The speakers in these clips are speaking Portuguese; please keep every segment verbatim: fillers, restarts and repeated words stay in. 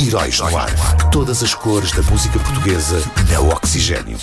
Heróis no Ar. Todas as cores da música portuguesa na Oxigênio.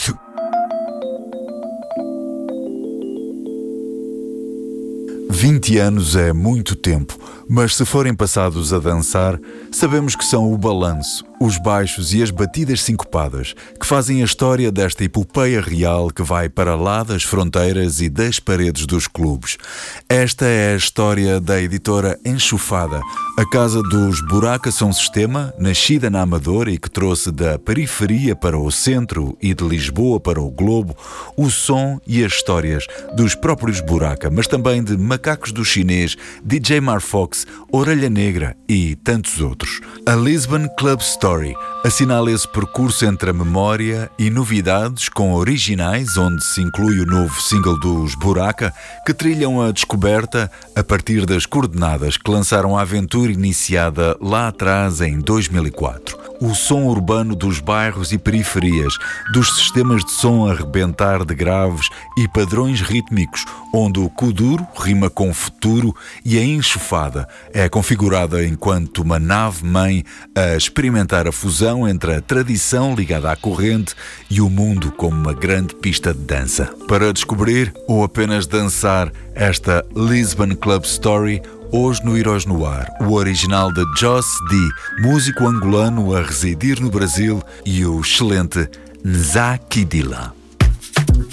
vinte anos é muito tempo, mas se forem passados a dançar, sabemos que são o balanço, os baixos e as batidas sincopadas que fazem a história desta epopeia real que vai para lá das fronteiras e das paredes dos clubes. Esta é a história da editora Enxufada, a casa dos Buraca Som Sistema, nascida na Amadora e que trouxe da periferia para o centro e de Lisboa para o globo o som e as histórias dos próprios Buraca, mas também de Macacos do Chinês, D J Marfox, Orelha Negra e tantos outros. A Lisbon Club Story assinala esse percurso entre a memória e novidades com originais, onde se inclui o novo single dos Buraca, que trilham a descoberta a partir das coordenadas que lançaram a aventura iniciada lá atrás em dois mil e quatro. O som urbano dos bairros e periferias, dos sistemas de som a rebentar de graves e padrões rítmicos, onde o kuduro rima com futuro e a enxufada é configurada enquanto uma nave-mãe a experimentar a fusão entre a tradição ligada à corrente e o mundo como uma grande pista de dança. Para descobrir ou apenas dançar esta Lisbon Club Story, hoje no Heróis no Ar, o original de Joss D, músico angolano a residir no Brasil, e o excelente Nzakidila.